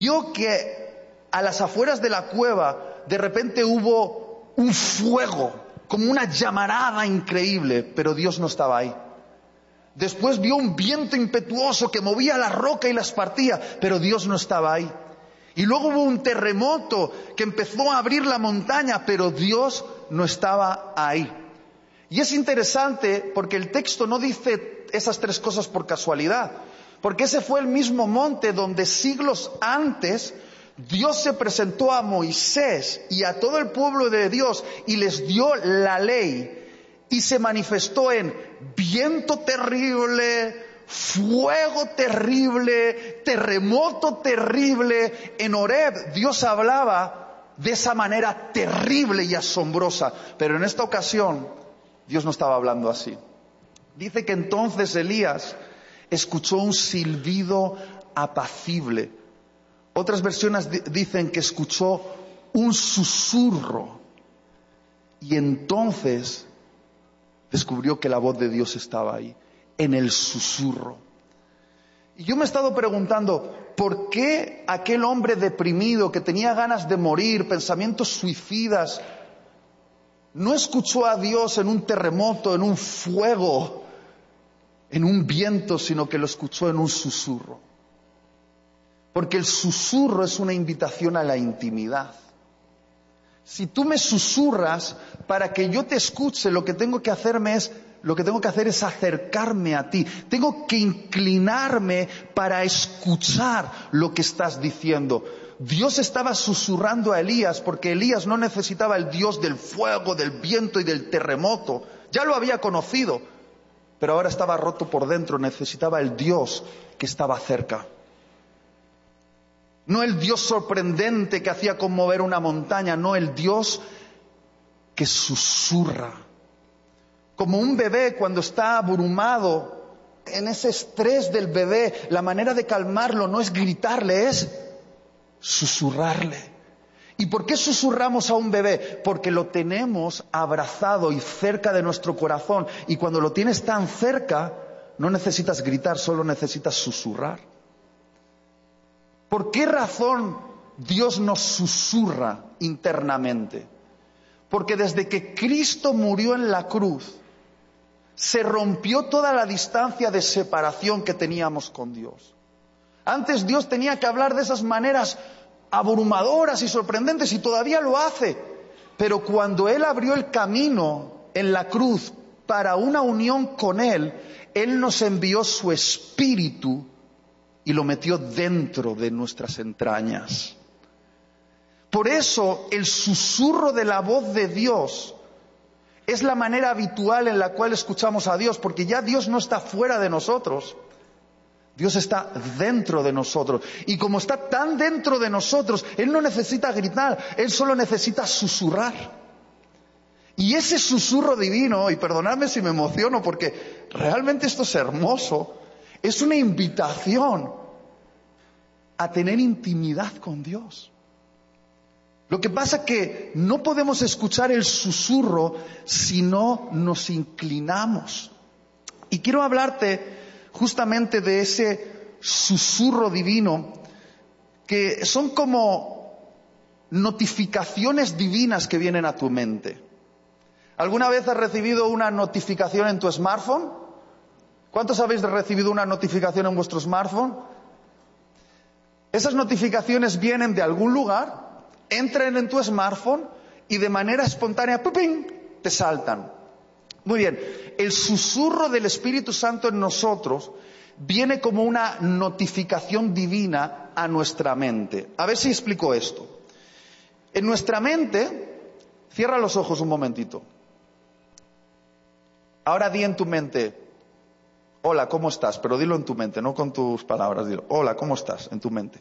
vio que a las afueras de la cueva de repente hubo un fuego, como una llamarada increíble, pero Dios no estaba ahí. Después vio un viento impetuoso que movía la roca y las partía, pero Dios no estaba ahí. Y luego hubo un terremoto que empezó a abrir la montaña, pero Dios no estaba ahí. Y es interesante porque el texto no dice esas tres cosas por casualidad, porque ese fue el mismo monte donde siglos antes Dios se presentó a Moisés y a todo el pueblo de Dios y les dio la ley. Y se manifestó en viento terrible, fuego terrible, terremoto terrible. En Horeb Dios hablaba de esa manera terrible y asombrosa. Pero en esta ocasión Dios no estaba hablando así. Dice que entonces Elías escuchó un silbido apacible. Otras versiones dicen que escuchó un susurro. Y entonces descubrió que la voz de Dios estaba ahí, en el susurro. Y yo me he estado preguntando, ¿por qué aquel hombre deprimido que tenía ganas de morir, pensamientos suicidas, no escuchó a Dios en un terremoto, en un fuego, en un viento, sino que lo escuchó en un susurro? Porque el susurro es una invitación a la intimidad. Si tú me susurras para que yo te escuche, lo que tengo que hacer es acercarme a ti. Tengo que inclinarme para escuchar lo que estás diciendo. Dios estaba susurrando a Elías porque Elías no necesitaba el Dios del fuego, del viento y del terremoto. Ya lo había conocido, pero ahora estaba roto por dentro, necesitaba el Dios que estaba cerca. No el Dios sorprendente que hacía conmover una montaña, no, el Dios que susurra. Como un bebé cuando está abrumado, en ese estrés del bebé, la manera de calmarlo no es gritarle, es susurrarle. ¿Y por qué susurramos a un bebé? Porque lo tenemos abrazado y cerca de nuestro corazón. Y cuando lo tienes tan cerca, no necesitas gritar, solo necesitas susurrar. ¿Por qué razón Dios nos susurra internamente? Porque desde que Cristo murió en la cruz, se rompió toda la distancia de separación que teníamos con Dios. Antes Dios tenía que hablar de esas maneras abrumadoras y sorprendentes, y todavía lo hace. Pero cuando Él abrió el camino en la cruz para una unión con Él, Él nos envió su Espíritu y lo metió dentro de nuestras entrañas. Por eso el susurro de la voz de Dios es la manera habitual en la cual escuchamos a Dios, porque ya Dios no está fuera de nosotros, Dios está dentro de nosotros. Y como está tan dentro de nosotros, Él no necesita gritar, Él solo necesita susurrar. Y ese susurro divino, y perdonadme si me emociono porque realmente esto es hermoso, es una invitación a tener intimidad con Dios. Lo que pasa es que no podemos escuchar el susurro si no nos inclinamos. Y quiero hablarte justamente de ese susurro divino, que son como notificaciones divinas que vienen a tu mente. ¿Alguna vez has recibido una notificación en tu smartphone? ¿Cuántos habéis recibido una notificación en vuestro smartphone? Esas notificaciones vienen de algún lugar, entran en tu smartphone y de manera espontánea, ¡pum!, te saltan. Muy bien, el susurro del Espíritu Santo en nosotros viene como una notificación divina a nuestra mente. A ver si explico esto. En nuestra mente, cierra los ojos un momentito. Ahora di en tu mente, hola, ¿cómo estás? Pero dilo en tu mente, no con tus palabras. Dilo, hola, ¿cómo estás? En tu mente.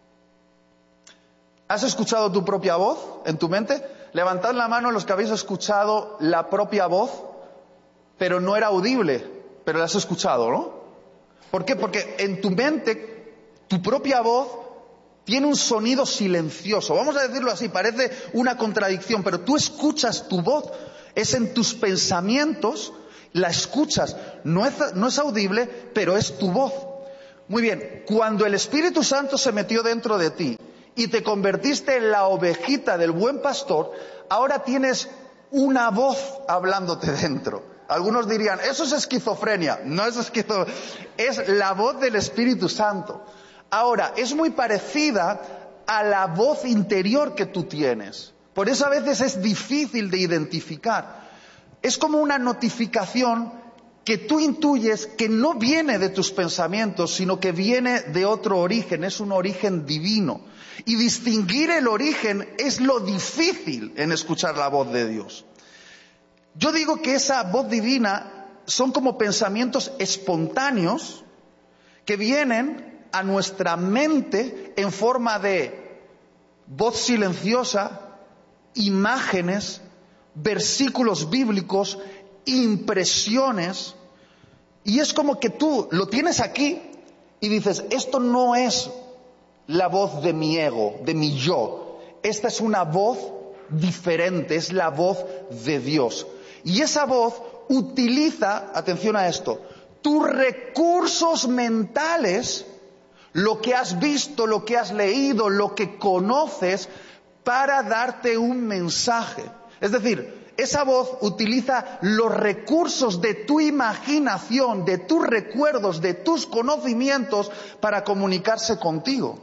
¿Has escuchado tu propia voz en tu mente? Levantad la mano los que habéis escuchado la propia voz, pero no era audible, pero la has escuchado, ¿no? ¿Por qué? Porque en tu mente, tu propia voz tiene un sonido silencioso. Vamos a decirlo así, parece una contradicción, pero tú escuchas tu voz, es en tus pensamientos, la escuchas, no es audible, pero es tu voz. Muy bien, cuando el Espíritu Santo se metió dentro de ti y te convertiste en la ovejita del buen pastor, ahora tienes una voz hablándote dentro. Algunos dirían, eso es esquizofrenia. No es esquizofrenia, es la voz del Espíritu Santo. Ahora, es muy parecida a la voz interior que tú tienes. Por eso a veces es difícil de identificar. Es como una notificación que tú intuyes que no viene de tus pensamientos, sino que viene de otro origen, es un origen divino. Y distinguir el origen es lo difícil en escuchar la voz de Dios. Yo digo que esa voz divina son como pensamientos espontáneos que vienen a nuestra mente en forma de voz silenciosa, imágenes, versículos bíblicos, impresiones, y es como que tú lo tienes aquí y dices, esto no es la voz de mi ego, de mi yo, esta es una voz diferente, es la voz de Dios. Y esa voz utiliza, atención a esto, tus recursos mentales, lo que has visto, lo que has leído, lo que conoces, para darte un mensaje. Es decir, esa voz utiliza los recursos de tu imaginación, de tus recuerdos, de tus conocimientos para comunicarse contigo.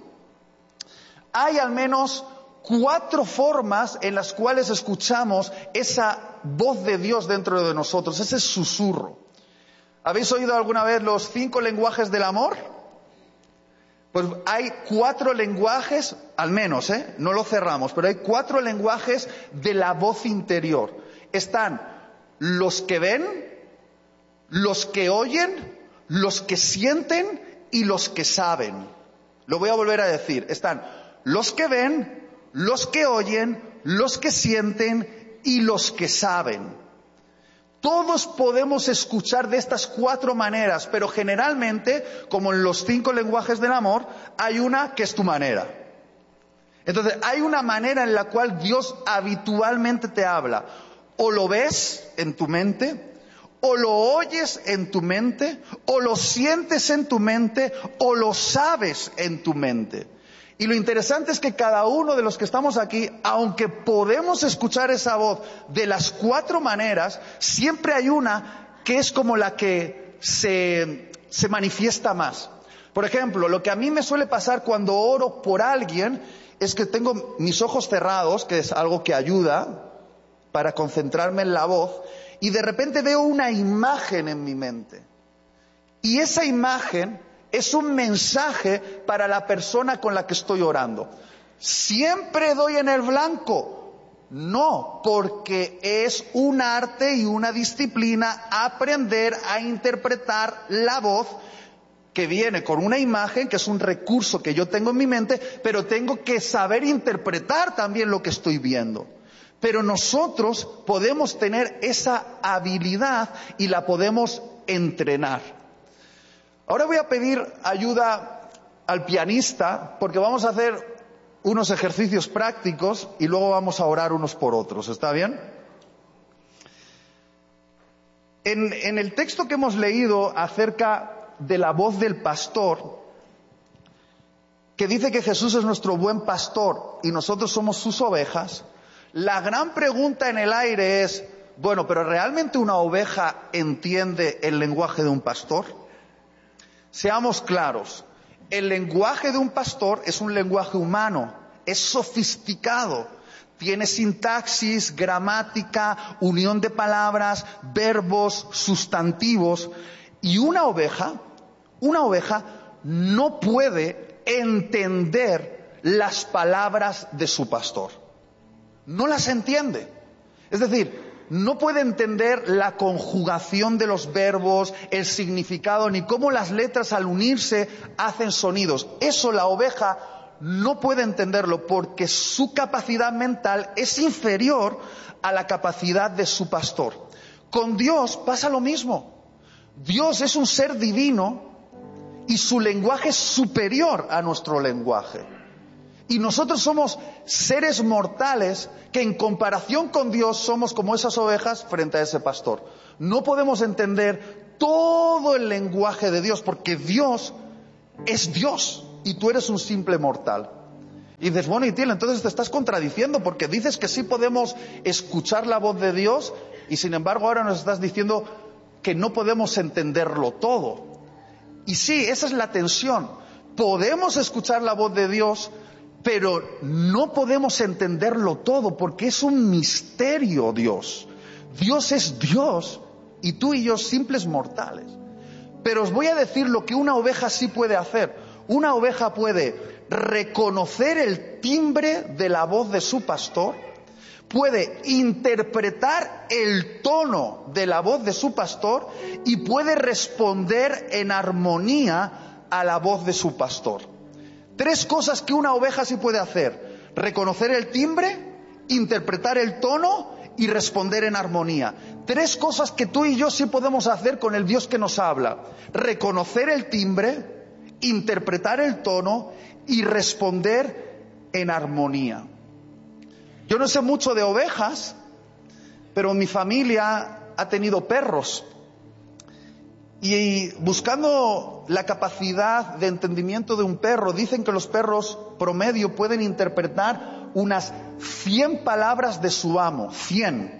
Hay al menos 4 formas en las cuales escuchamos esa voz de Dios dentro de nosotros, ese susurro. ¿Habéis oído alguna vez los 5 lenguajes del amor? Pues hay 4 lenguajes, al menos, no lo cerramos, pero hay 4 lenguajes de la voz interior. Están los que ven, los que oyen, los que sienten y los que saben. Lo voy a volver a decir. Están los que ven, los que oyen, los que sienten y los que saben. Todos podemos escuchar de estas 4 maneras, pero generalmente, como en los 5 lenguajes del amor, hay una que es tu manera. Entonces, hay una manera en la cual Dios habitualmente te habla. O lo ves en tu mente, o lo oyes en tu mente, o lo sientes en tu mente, o lo sabes en tu mente. Y lo interesante es que cada uno de los que estamos aquí, aunque podemos escuchar esa voz de las 4 maneras, siempre hay una que es como la que se manifiesta más. Por ejemplo, lo que a mí me suele pasar cuando oro por alguien es que tengo mis ojos cerrados, que es algo que ayuda para concentrarme en la voz, y de repente veo una imagen en mi mente. Y esa imagen es un mensaje para la persona con la que estoy orando. ¿Siempre doy en el blanco? No, porque es un arte y una disciplina aprender a interpretar la voz que viene con una imagen, que es un recurso que yo tengo en mi mente, pero tengo que saber interpretar también lo que estoy viendo. Pero nosotros podemos tener esa habilidad y la podemos entrenar. Ahora voy a pedir ayuda al pianista porque vamos a hacer unos ejercicios prácticos y luego vamos a orar unos por otros. ¿Está bien? En el texto que hemos leído acerca de la voz del pastor, que dice que Jesús es nuestro buen pastor y nosotros somos sus ovejas, la gran pregunta en el aire es, bueno, ¿pero realmente una oveja entiende el lenguaje de un pastor? Seamos claros, el lenguaje de un pastor es un lenguaje humano, es sofisticado, tiene sintaxis, gramática, unión de palabras, verbos, sustantivos, y una oveja no puede entender las palabras de su pastor. No las entiende. Es decir, no puede entender la conjugación de los verbos, el significado, ni cómo las letras al unirse hacen sonidos. Eso la oveja no puede entenderlo porque su capacidad mental es inferior a la capacidad de su pastor. Con Dios pasa lo mismo. Dios es un ser divino y su lenguaje es superior a nuestro lenguaje. Y nosotros somos seres mortales que en comparación con Dios somos como esas ovejas frente a ese pastor. No podemos entender todo el lenguaje de Dios porque Dios es Dios y tú eres un simple mortal. Y dices, bueno, Itiel, entonces te estás contradiciendo porque dices que sí podemos escuchar la voz de Dios y sin embargo ahora nos estás diciendo que no podemos entenderlo todo. Y sí, esa es la tensión. Podemos escuchar la voz de Dios, pero no podemos entenderlo todo porque es un misterio Dios. Dios es Dios y tú y yo simples mortales. Pero os voy a decir lo que una oveja sí puede hacer. Una oveja puede reconocer el timbre de la voz de su pastor, puede interpretar el tono de la voz de su pastor y puede responder en armonía a la voz de su pastor. 3 cosas que una oveja sí puede hacer: reconocer el timbre, interpretar el tono y responder en armonía. 3 cosas que tú y yo sí podemos hacer con el Dios que nos habla: reconocer el timbre, interpretar el tono y responder en armonía. Yo no sé mucho de ovejas, pero mi familia ha tenido perros. Y buscando la capacidad de entendimiento de un perro, dicen que los perros promedio pueden interpretar unas 100 palabras de su amo, 100.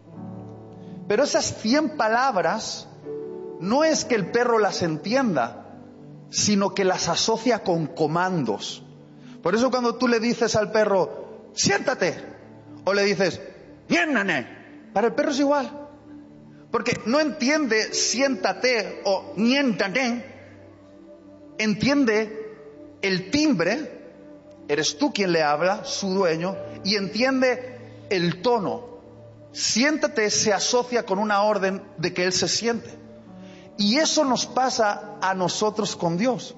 Pero esas 100 palabras no es que el perro las entienda, sino que las asocia con comandos. Por eso cuando tú le dices al perro, siéntate, o le dices, niénane, para el perro es igual. Porque no entiende siéntate o niéntate, entiende el timbre, eres tú quien le habla, su dueño, y entiende el tono. Siéntate se asocia con una orden de que él se siente. Y eso nos pasa a nosotros con Dios.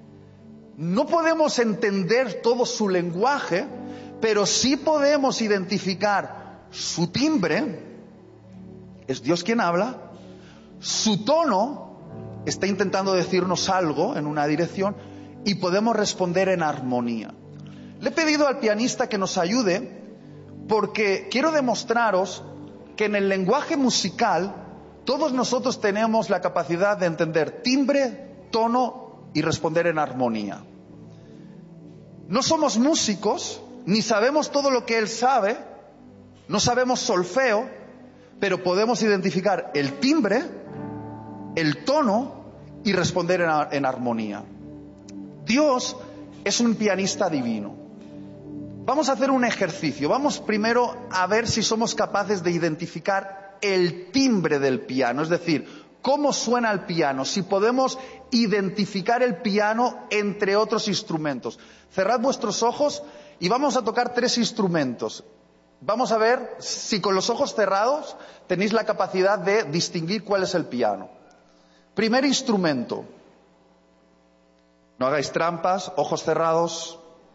No podemos entender todo su lenguaje, pero sí podemos identificar su timbre, es Dios quien habla, su tono, está intentando decirnos algo en una dirección, y podemos responder en armonía. Le he pedido al pianista que nos ayude, porque quiero demostraros que en el lenguaje musical todos nosotros tenemos la capacidad de entender timbre, tono y responder en armonía. No somos músicos, ni sabemos todo lo que él sabe, no sabemos solfeo, pero podemos identificar el timbre, el tono y responder en armonía. Dios es un pianista divino. Vamos a hacer un ejercicio. Vamos primero a ver si somos capaces de identificar el timbre del piano, es decir, cómo suena el piano, si podemos identificar el piano entre otros instrumentos. Cerrad vuestros ojos y vamos a tocar 3 instrumentos. Vamos a ver si con los ojos cerrados tenéis la capacidad de distinguir cuál es el piano. Primer instrumento. No hagáis trampas, ojos cerrados.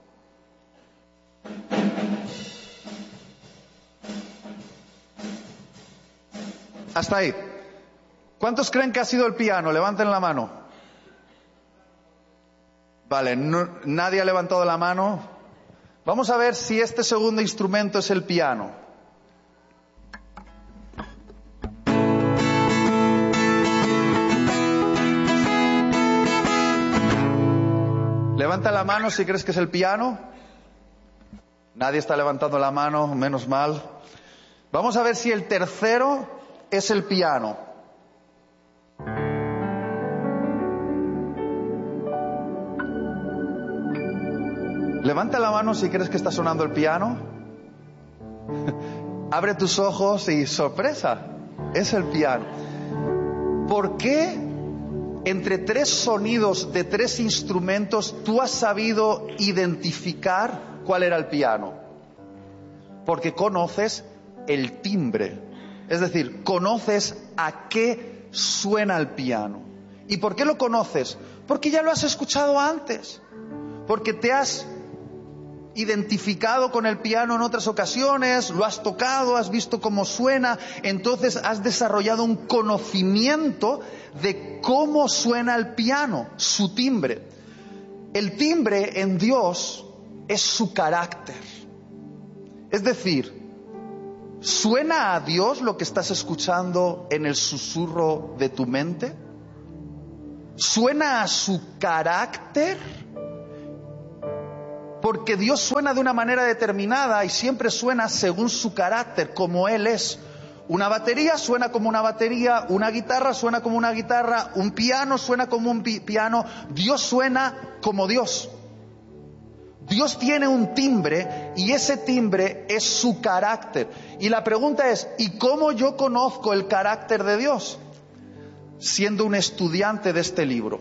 Hasta ahí. ¿Cuántos creen que ha sido el piano? Levanten la mano. Vale, nadie ha levantado la mano. Vamos a ver si este segundo instrumento es el piano. Levanta la mano si crees que es el piano. Nadie está levantando la mano, menos mal. Vamos a ver si el tercero es el piano. Levanta la mano si crees que está sonando el piano. Abre tus ojos y sorpresa, es el piano. ¿Por qué entre 3 sonidos de 3 instrumentos tú has sabido identificar cuál era el piano? Porque conoces el timbre, es decir, conoces a qué suena el piano. ¿Y por qué lo conoces? Porque ya lo has escuchado antes, porque te has identificado con el piano en otras ocasiones, lo has tocado, has visto cómo suena, entonces has desarrollado un conocimiento de cómo suena el piano, su timbre. El timbre en Dios es su carácter. Es decir, ¿suena a Dios lo que estás escuchando en el susurro de tu mente? ¿Suena a su carácter? Porque Dios suena de una manera determinada y siempre suena según su carácter, como Él es. Una batería suena como una batería, una guitarra suena como una guitarra, un piano suena como un piano. Dios suena como Dios. Dios tiene un timbre y ese timbre es su carácter. Y la pregunta es, ¿y cómo yo conozco el carácter de Dios? Siendo un estudiante de este libro.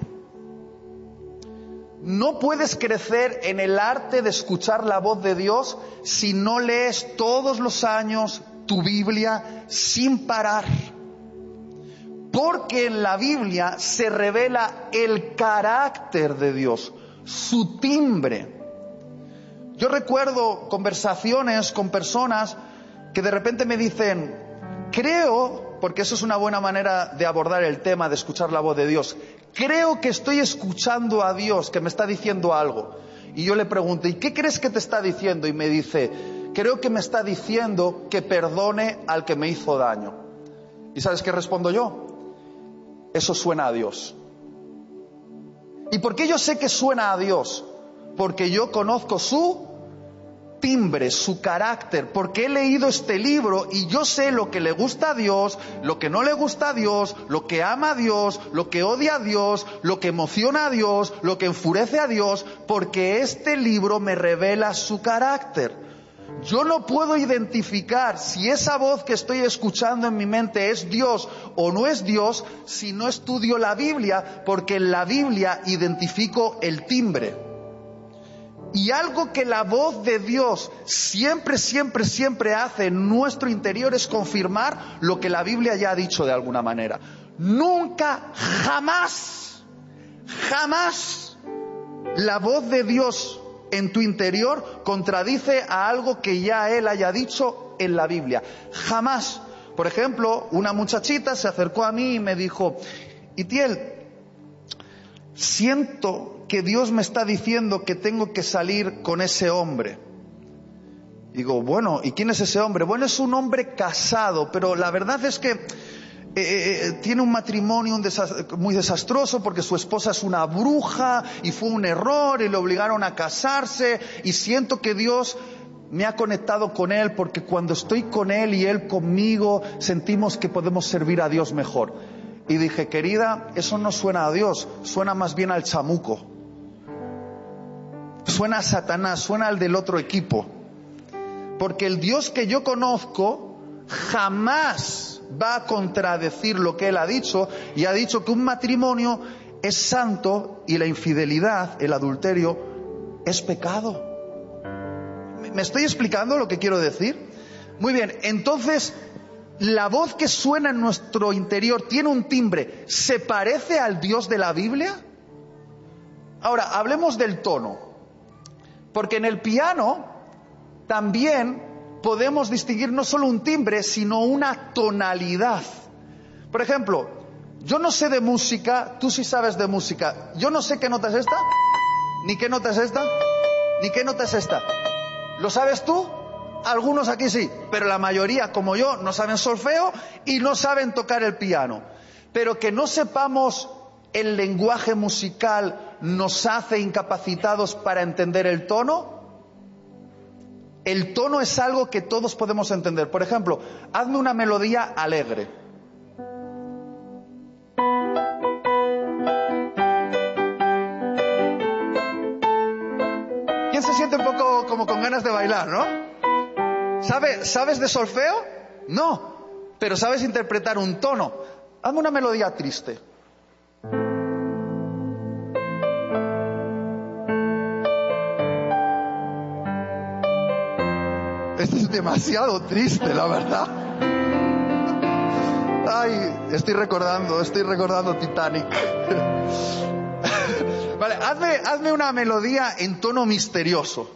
No puedes crecer en el arte de escuchar la voz de Dios si no lees todos los años tu Biblia sin parar. Porque en la Biblia se revela el carácter de Dios, su timbre. Yo recuerdo conversaciones con personas que de repente me dicen, creo, porque eso es una buena manera de abordar el tema de escuchar la voz de Dios, creo que estoy escuchando a Dios que me está diciendo algo. Y yo le pregunto, ¿y qué crees que te está diciendo? Y me dice, creo que me está diciendo que perdone al que me hizo daño. ¿Y sabes qué respondo yo? Eso suena a Dios. ¿Y por qué yo sé que suena a Dios? Porque yo conozco su timbre, su carácter, porque he leído este libro y yo sé lo que le gusta a Dios, lo que no le gusta a Dios, lo que ama a Dios, lo que odia a Dios, lo que emociona a Dios, lo que enfurece a Dios, porque este libro me revela su carácter. Yo no puedo identificar si esa voz que estoy escuchando en mi mente es Dios o no es Dios si no estudio la Biblia, porque en la Biblia identifico el timbre. Y algo que la voz de Dios siempre hace en nuestro interior es confirmar lo que la Biblia ya ha dicho de alguna manera. Nunca, jamás la voz de Dios en tu interior contradice a algo que ya Él haya dicho en la Biblia. Jamás. Por ejemplo, una muchachita se acercó a mí y me dijo, Itiel, siento que Dios me está diciendo que tengo que salir con ese hombre. Digo, bueno, ¿y quién es ese hombre? Bueno, es un hombre casado, pero la verdad es que tiene un matrimonio muy desastroso porque su esposa es una bruja y fue un error y le obligaron a casarse, y siento que Dios me ha conectado con él porque cuando estoy con él y él conmigo sentimos que podemos servir a Dios mejor. Y dije, querida, eso no suena a Dios, suena más bien al chamuco, suena a Satanás, suena al del otro equipo, porque el Dios que yo conozco jamás va a contradecir lo que Él ha dicho, y ha dicho que un matrimonio es santo y la infidelidad, el adulterio, es pecado. ¿Me estoy explicando lo que quiero decir? Muy bien, entonces, la voz que suena en nuestro interior tiene un timbre, ¿se parece al Dios de la Biblia? Ahora, hablemos del tono, porque en el piano también podemos distinguir no solo un timbre, sino una tonalidad. Por ejemplo, yo no sé de música, tú sí sabes de música. Yo no sé qué nota es esta, ni qué nota es esta, ni qué nota es esta. ¿Lo sabes tú? Algunos aquí sí, pero la mayoría, como yo, no saben solfeo y no saben tocar el piano. Pero que no sepamos el lenguaje musical nos hace incapacitados para entender el tono. El tono es algo que todos podemos entender. Por ejemplo, hazme una melodía alegre. ¿Quién se siente un poco como con ganas de bailar, no? ¿Sabes de solfeo? No, pero sabes interpretar un tono. Hazme una melodía triste. Esto es demasiado triste, la verdad. Ay, estoy recordando Titanic. Vale, hazme una melodía en tono misterioso.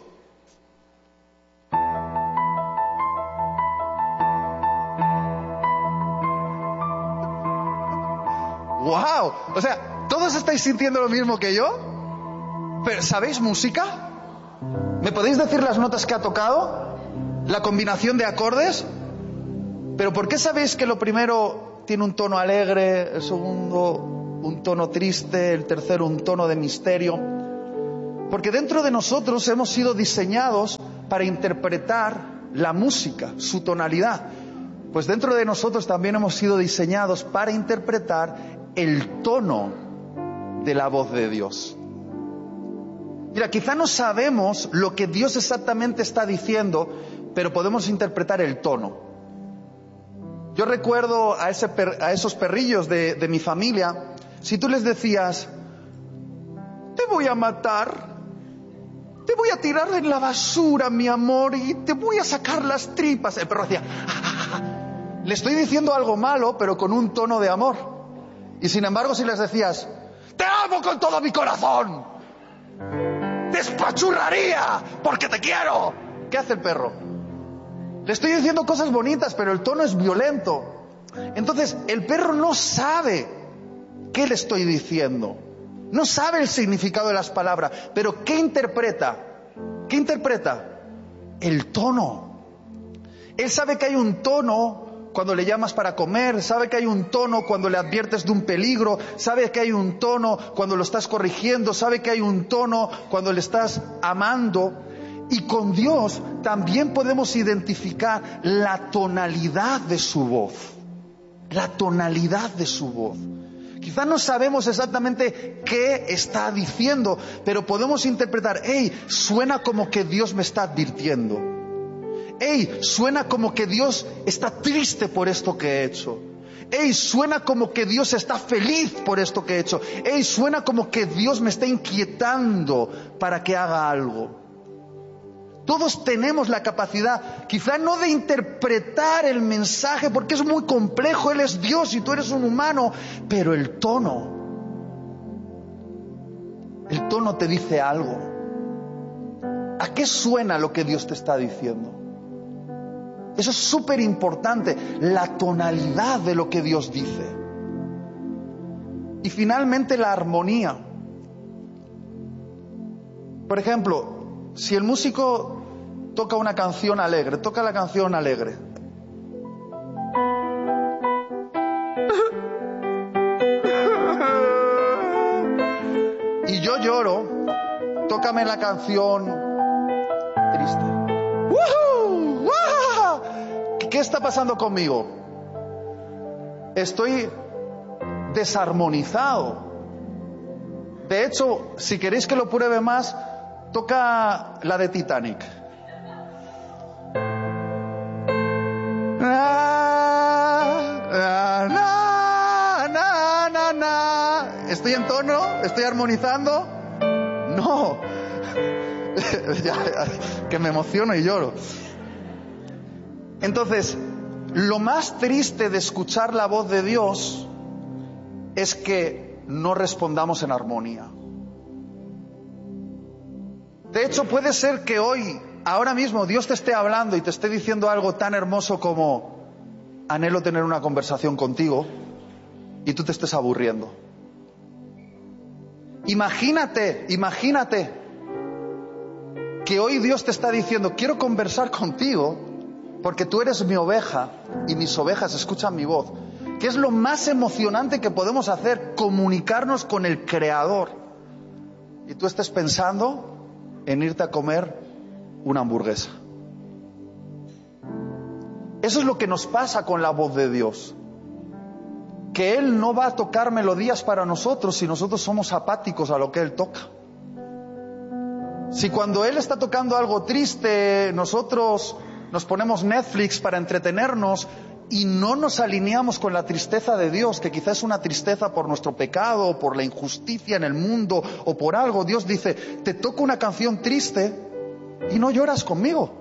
¡Wow! O sea, ¿todos estáis sintiendo lo mismo que yo? ¿Pero sabéis música? ¿Me podéis decir las notas que ha tocado? ¿La combinación de acordes? ¿Pero por qué sabéis que lo primero tiene un tono alegre, el segundo un tono triste, el tercero un tono de misterio. Porque dentro de nosotros hemos sido diseñados para interpretar la música, su tonalidad. Pues dentro de nosotros también hemos sido diseñados para interpretar el tono de la voz de Dios. Mira, quizá no sabemos lo que Dios exactamente está diciendo, pero podemos interpretar el tono. Yo recuerdo a esos perrillos de mi familia, si tú les decías, te voy a matar, te voy a tirar en la basura, mi amor, y te voy a sacar las tripas. El perro hacía, le estoy diciendo algo malo, pero con un tono de amor. Y sin embargo, si les decías, te amo con todo mi corazón, te espachurraría porque te quiero, ¿qué hace el perro? Le estoy diciendo cosas bonitas, pero el tono es violento. Entonces, el perro no sabe qué le estoy diciendo. No sabe el significado de las palabras, pero ¿qué interpreta? ¿Qué interpreta? El tono. Él sabe que hay un tono cuando le llamas para comer, sabe que hay un tono cuando le adviertes de un peligro, sabe que hay un tono cuando lo estás corrigiendo, sabe que hay un tono cuando le estás amando. Y con Dios también podemos identificar la tonalidad de su voz. La tonalidad de su voz. Quizás no sabemos exactamente qué está diciendo, pero podemos interpretar, suena como que Dios me está advirtiendo. Suena como que Dios está triste por esto que he hecho. Suena como que Dios está feliz por esto que he hecho. Suena como que Dios me está inquietando para que haga algo. Todos tenemos la capacidad, quizá no de interpretar el mensaje, porque es muy complejo. Él es Dios y tú eres un humano, pero el tono te dice algo. ¿A qué suena lo que Dios te está diciendo? Eso es súper importante, la tonalidad de lo que Dios dice. Y finalmente la armonía. Por ejemplo, si el músico toca una canción alegre, toca la canción alegre. Y yo lloro, tócame la canción triste. ¡Woohoo! ¡Wah! ¿Qué está pasando conmigo? Estoy desarmonizado. De hecho, si queréis que lo pruebe más, toca la de Titanic. ¿Estoy en tono? ¿Estoy armonizando? No. Que me emociono y lloro. Entonces, lo más triste de escuchar la voz de Dios es que no respondamos en armonía. De hecho, puede ser que hoy, ahora mismo, Dios te esté hablando y te esté diciendo algo tan hermoso como: anhelo tener una conversación contigo, y tú te estés aburriendo. Imagínate que hoy Dios te está diciendo: quiero conversar contigo porque tú eres mi oveja y mis ovejas escuchan mi voz. ¿Qué es lo más emocionante que podemos hacer? Comunicarnos con el Creador. Y tú estés pensando en irte a comer una hamburguesa. Eso es lo que nos pasa con la voz de Dios. Que Él no va a tocar melodías para nosotros si nosotros somos apáticos a lo que Él toca. Si cuando Él está tocando algo triste, nosotros nos ponemos Netflix para entretenernos y no nos alineamos con la tristeza de Dios, que quizás es una tristeza por nuestro pecado, por la injusticia en el mundo o por algo, Dios dice: te toco una canción triste y no lloras conmigo.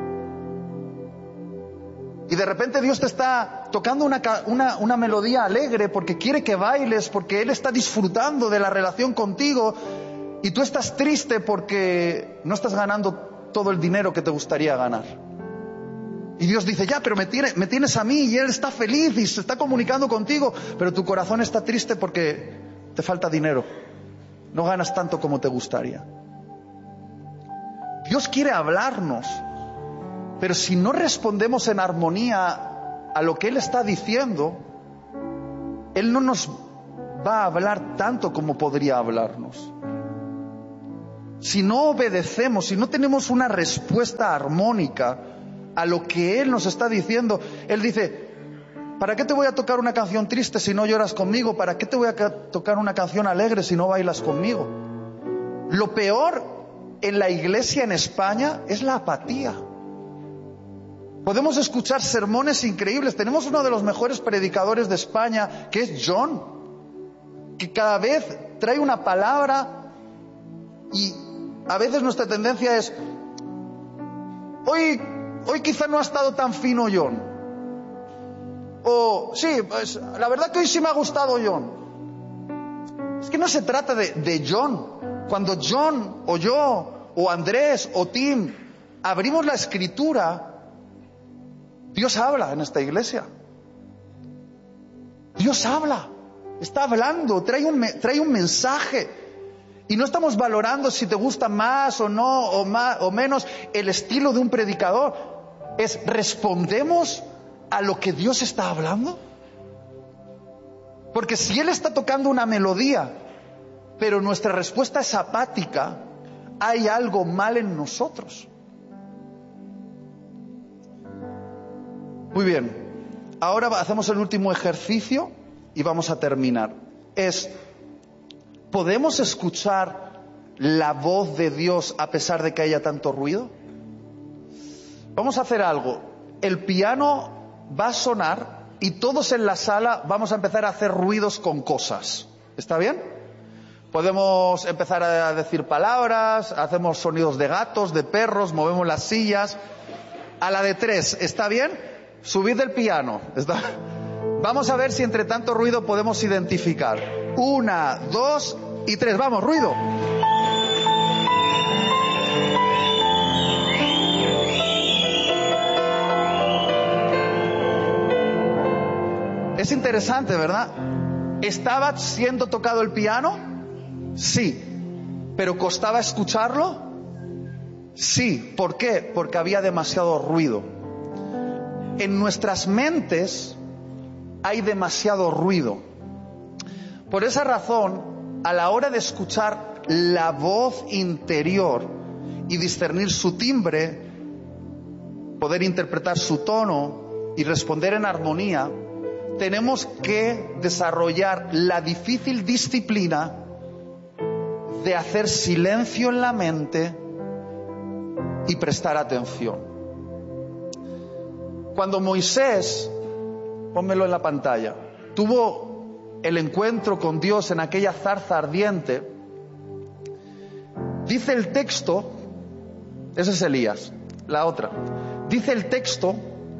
Y de repente Dios te está tocando una melodía alegre porque quiere que bailes, porque Él está disfrutando de la relación contigo, y tú estás triste porque no estás ganando todo el dinero que te gustaría ganar. Y Dios dice: ya, pero me tienes a mí, y Él está feliz y se está comunicando contigo, pero tu corazón está triste porque te falta dinero, no ganas tanto como te gustaría. Dios quiere hablarnos, pero si no respondemos en armonía a lo que Él está diciendo, Él no nos va a hablar tanto como podría hablarnos. Si no obedecemos, si no tenemos una respuesta armónica a lo que Él nos está diciendo, Él dice: ¿para qué te voy a tocar una canción triste si no lloras conmigo? ¿Para qué te voy a tocar una canción alegre si no bailas conmigo? Lo peor en la iglesia en España es la apatía. Podemos escuchar sermones increíbles. Tenemos uno de los mejores predicadores de España, que es John, que cada vez trae una palabra, y a veces nuestra tendencia es: hoy quizá no ha estado tan fino John. O sí, pues la verdad que hoy sí me ha gustado John. Es que no se trata de John. Cuando John o yo o Andrés o Tim abrimos la Escritura, Dios habla en esta iglesia. Dios habla, está hablando, trae un mensaje. Y no estamos valorando si te gusta más o no, o menos el estilo de un predicador. ¿Respondemos a lo que Dios está hablando? Porque si Él está tocando una melodía, pero nuestra respuesta es apática, hay algo mal en nosotros. Muy bien, ahora hacemos el último ejercicio y vamos a terminar. ¿Podemos escuchar la voz de Dios a pesar de que haya tanto ruido? Vamos a hacer algo. El piano va a sonar y todos en la sala vamos a empezar a hacer ruidos con cosas. ¿Está bien? Podemos empezar a decir palabras, hacemos sonidos de gatos, de perros, movemos las sillas. A la de 3, ¿está bien? Subid el piano. Vamos a ver si entre tanto ruido podemos identificar. 1, 2 y 3. Vamos, ruido. Es interesante, ¿verdad? ¿Estaba siendo tocado el piano? Sí. ¿Pero costaba escucharlo? Sí. ¿Por qué? Porque había demasiado ruido. En nuestras mentes hay demasiado ruido. Por esa razón, a la hora de escuchar la voz interior y discernir su timbre, poder interpretar su tono y responder en armonía, tenemos que desarrollar la difícil disciplina de hacer silencio en la mente y prestar atención. Cuando Moisés, pónmelo en la pantalla, tuvo el encuentro con Dios en aquella zarza ardiente, dice el texto, ese es Elías, la otra, dice el texto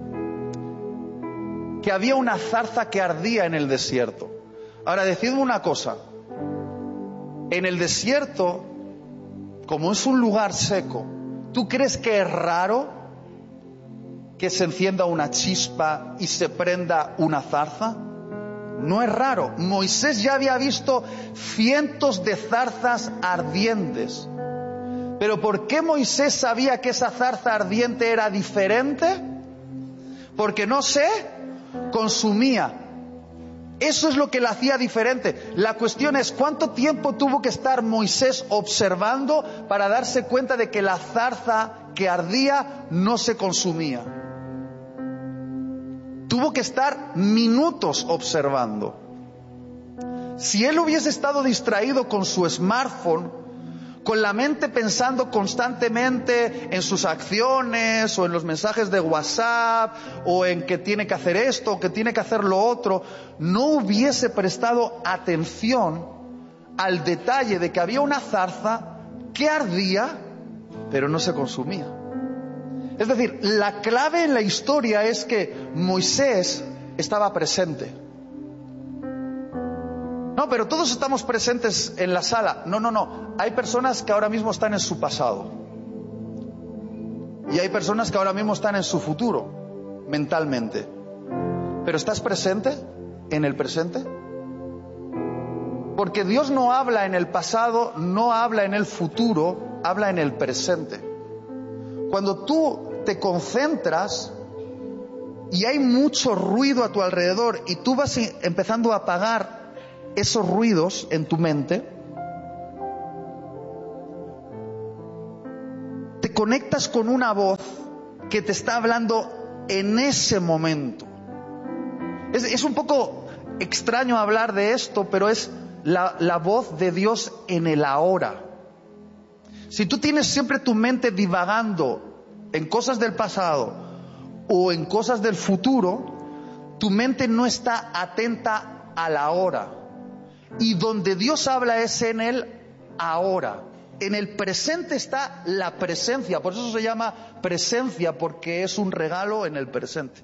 que había una zarza que ardía en el desierto. Ahora, decidme una cosa, en el desierto, como es un lugar seco, ¿tú crees que es raro que se encienda una chispa y se prenda una zarza? No es raro. Moisés ya había visto cientos de zarzas ardientes. Pero ¿por qué Moisés sabía que esa zarza ardiente era diferente? Porque no se consumía. Eso es lo que la hacía diferente. La cuestión es, ¿cuánto tiempo tuvo que estar Moisés observando para darse cuenta de que la zarza que ardía no se consumía? Tuvo que estar minutos observando. Si él hubiese estado distraído con su smartphone, con la mente pensando constantemente en sus acciones o en los mensajes de WhatsApp o en que tiene que hacer esto o que tiene que hacer lo otro, no hubiese prestado atención al detalle de que había una zarza que ardía pero no se consumía. Es decir, la clave en la historia es que Moisés estaba presente. No, pero todos estamos presentes en la sala. No. Hay personas que ahora mismo están en su pasado. Y hay personas que ahora mismo están en su futuro, mentalmente. ¿Pero estás presente en el presente? Porque Dios no habla en el pasado, no habla en el futuro, habla en el presente. Cuando tú te concentras y hay mucho ruido a tu alrededor y tú vas empezando a apagar esos ruidos en tu mente, te conectas con una voz que te está hablando en ese momento. Es un poco extraño hablar de esto, pero es la voz de Dios en el ahora. Si tú tienes siempre tu mente divagando en cosas del pasado o en cosas del futuro, tu mente no está atenta a la hora. Y donde Dios habla es en el ahora. En el presente está la presencia. Por eso se llama presencia, porque es un regalo en el presente.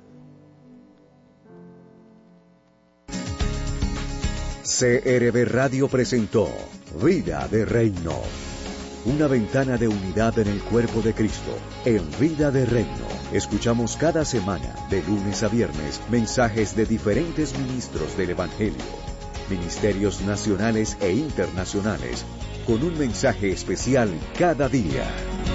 CRB Radio presentó Vida de Reino. Una ventana de unidad en el cuerpo de Cristo. En Vida de Reino, escuchamos cada semana, de lunes a viernes, mensajes de diferentes ministros del Evangelio, ministerios nacionales e internacionales, con un mensaje especial cada día.